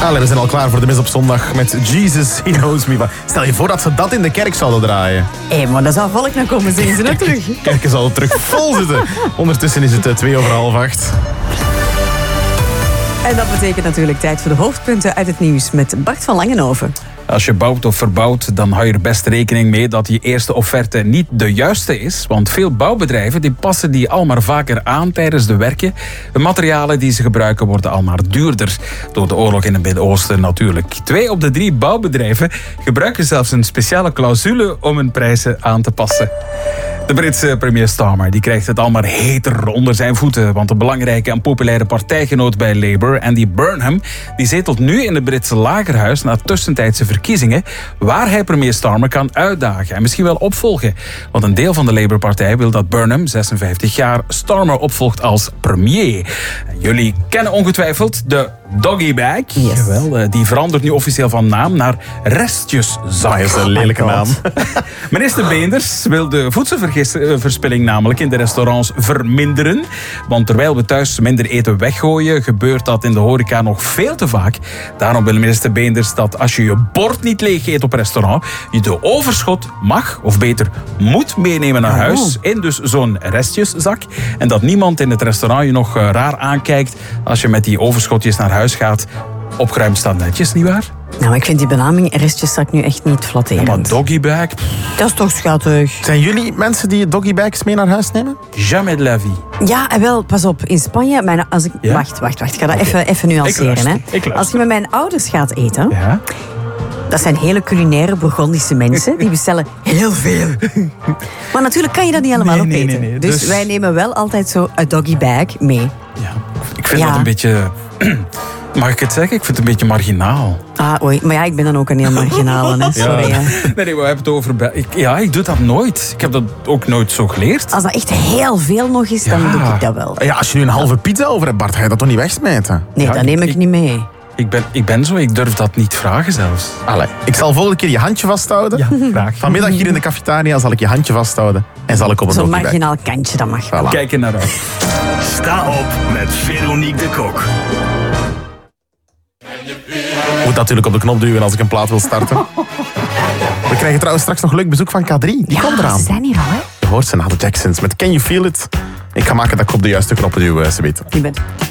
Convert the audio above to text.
Allee, we zijn al klaar voor de mis op zondag met Jesus, He Knows Me. Stel je voor dat ze dat in de kerk zouden draaien. Hé, maar daar zou volk naar komen, zien ze nog terug. De kerken zouden terug vol zitten. Ondertussen is het 7:02. En dat betekent natuurlijk tijd voor de hoofdpunten uit het nieuws met Bart van Langenhoven. Als je bouwt of verbouwt, dan hou je er best rekening mee dat je eerste offerte niet de juiste is. Want veel bouwbedrijven die passen die al maar vaker aan tijdens de werken. De materialen die ze gebruiken worden al maar duurder. Door de oorlog in het Midden-Oosten natuurlijk. 2 op de 3 bouwbedrijven gebruiken zelfs een speciale clausule om hun prijzen aan te passen. De Britse premier Starmer die krijgt het al maar heter onder zijn voeten. Want de belangrijke en populaire partijgenoot bij Labour, Andy Burnham, die zetelt nu in het Britse lagerhuis na tussentijdse verkiezingen, waar hij premier Starmer kan uitdagen en misschien wel opvolgen. Want een deel van de Labour-partij wil dat Burnham, 56 jaar, Starmer opvolgt als premier. En jullie kennen ongetwijfeld de Doggybag. Yes. Jawel, die verandert nu officieel van naam naar Restjeszak. Dat is een lelijke naam. Minister Beenders wil de voedselverspilling namelijk in de restaurants verminderen. Want terwijl we thuis minder eten weggooien, gebeurt dat in de horeca nog veel te vaak. Daarom wil minister Beenders dat als je je bord niet leeg eet op restaurant, je de overschot mag, of beter moet meenemen naar huis. In dus zo'n restjeszak. En dat niemand in het restaurant je nog raar aankijkt als je met die overschotjes naar huis gaat. Opgeruimd staat netjes, nietwaar? Nou, maar ik vind die benaming restjeszak nu echt niet flatterend. Maar doggybag? Dat is toch schattig. Zijn jullie mensen die doggybags mee naar huis nemen? Jamais de la vie. Ja, en wel, pas op. In Spanje, als ik... Ja? Wacht. Ik ga dat even nuanceren. Ik luister. Als je met mijn ouders gaat eten... Ja? Dat zijn hele culinaire Burgondische mensen. Die bestellen heel veel. Maar natuurlijk kan je dat niet allemaal opeten. Nee. Dus wij nemen wel altijd zo een doggybag mee. Ja. Ik vind dat een beetje... Mag ik het zeggen? Ik vind het een beetje marginaal. Ah, oei. Maar ja, ik ben dan ook een heel marginale. Hè. Sorry. Ja. Hè. Nee, we hebben het over... Ik doe dat nooit. Ik heb dat ook nooit zo geleerd. Als dat echt heel veel nog is, dan Ja. doe ik dat wel. Ja, als je nu een halve pizza over hebt, Bart, ga je dat toch niet wegsmijten? Nee, Ja, dat neem ik niet mee. Ik ben zo, ik durf dat niet vragen zelfs. Allee, ik zal volgende keer je handje vasthouden. Ja, graag. Vanmiddag hier in de cafetaria zal ik je handje vasthouden. En zal ik op een Zo'n doggybag. marginaal kantje, dat mag wel. Voilà. Kijk er naar uit. Sta op met Veronique de Kok. Ik moet natuurlijk op de knop duwen als ik een plaat wil starten. We krijgen trouwens straks nog leuk bezoek van K3. Die komt eraan. Ze zijn hier al, hè? Je hoort ze na de Jacksons met Can You Feel It? Ik ga maken dat ik op de juiste knoppen duw, ze weten. Je bent...